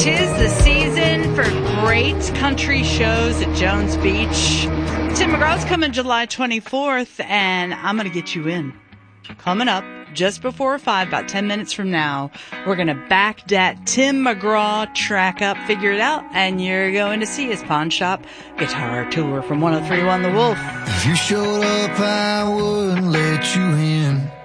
'Tis the season for great country shows at Jones Beach. Tim McGraw's coming July 24th, and I'm going to get you in. Coming up just before 5, about 10 minutes from now, we're going to back that Tim McGraw track up, figure it out, and you're going to see his Pawn Shop Guitar Tour from 103.1 The Wolf. If you showed up, I wouldn't let you in.